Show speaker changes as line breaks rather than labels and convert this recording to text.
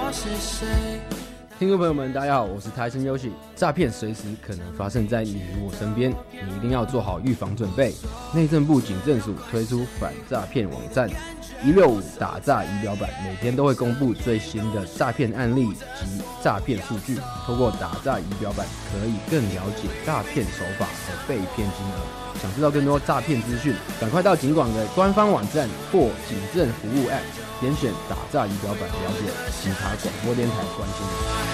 听众朋友们，大家好，我是台森优喜。诈骗随时可能发生在你我身边，你一定要做好预防准备。内政部警政署推出反诈骗网站165打诈仪表板，每天都会公布最新的诈骗案例及诈骗数据。透过打诈仪表板，可以更了解诈骗手法和被骗金额。想知道更多诈骗资讯，赶快到警广的官方网站或警政服务 App， 点选打诈仪表板了解警察广播电台关心你。